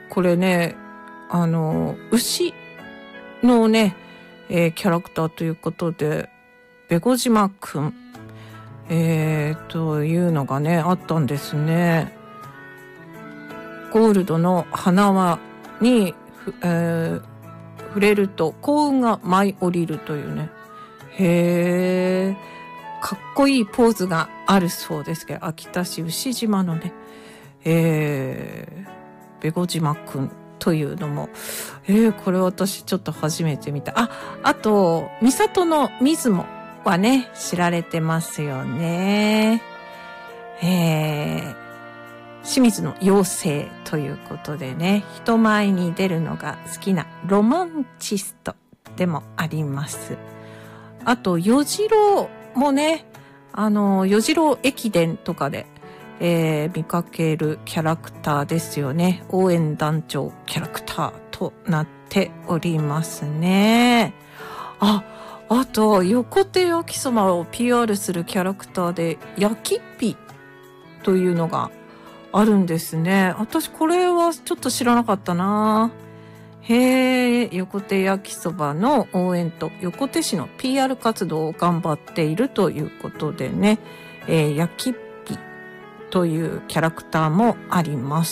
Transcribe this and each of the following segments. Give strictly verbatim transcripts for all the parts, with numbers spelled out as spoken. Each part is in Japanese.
これね、あの、牛のね、えー、キャラクターということで、ベゴ島くん、えー、というのがね、あったんですね。ゴールドの花輪に、えー、触れると幸運が舞い降りるというね。へー、かっこいいポーズがあるそうですけど、秋田市牛島のね、えー、ベゴ島くんというのも、えー、これ私ちょっと初めて見た。あ、あと、三郷の水もはね、知られてますよね。えー、清水の妖精ということでね、人前に出るのが好きなロマンチストでもあります。あと、よじろうもね、あの、よじろう駅伝とかで、えー、見かけるキャラクターですよね。応援団長キャラクターとなっておりますね。あ、あと、横手焼きそばを ピーアール するキャラクターで、焼きっぴというのがあるんですね。私、これはちょっと知らなかったな。へー、横手焼きそばの応援と横手市の ピーアール 活動を頑張っているということでね、えー、焼きっぴというキャラクターもあります。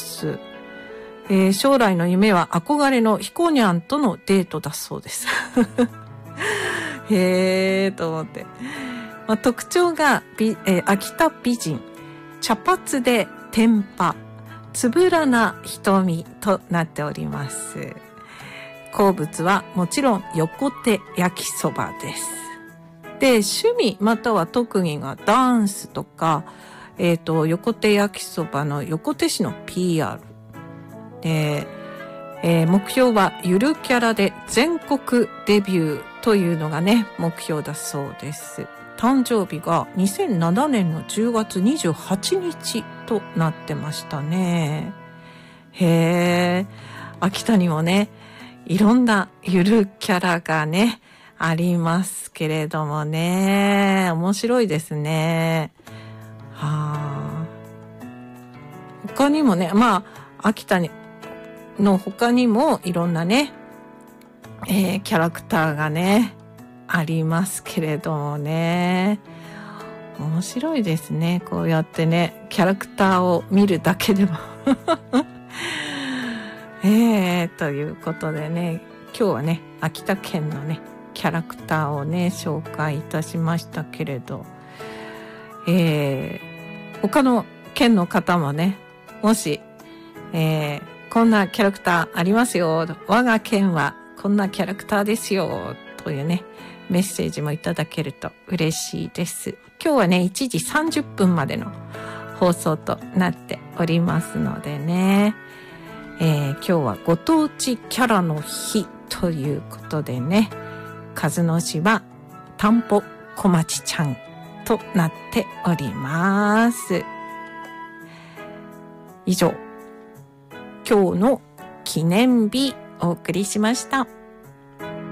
えー、将来の夢は憧れのひこにゃんとのデートだそうです。へーと思って。まあ、特徴が、えー、秋田美人、茶髪で天パ、つぶらな瞳となっております。好物はもちろん横手焼きそばです。で、趣味または特技がダンスとか、えっと、横手焼きそばの横手市の ピーアール。で、えー、目標はゆるキャラで全国デビューというのがね、目標だそうです。誕生日がにせんななねんのじゅうがつにじゅうはちにちとなってましたね。へー、秋田にもね、いろんなゆるキャラがね、ありますけれどもね、面白いですね。はー。他にもね、まあ、秋田にの他にもいろんなね、えー、キャラクターがね、ありますけれどもね。面白いですね。こうやってね、キャラクターを見るだけでも。えー、ということでね、今日はね、秋田県のね、キャラクターをね、紹介いたしましたけれど、えー、他の県の方もね、もし、えー、こんなキャラクターありますよ、我が県はこんなキャラクターですよ、というね、メッセージもいただけると嬉しいです。今日はね、いちじさんじゅっぷんまでの放送となっておりますのでね、えー、今日はご当地キャラの日ということでね、鹿角市はたんぽこまちちゃんとなっております。以上、今日の記念日お送りしました。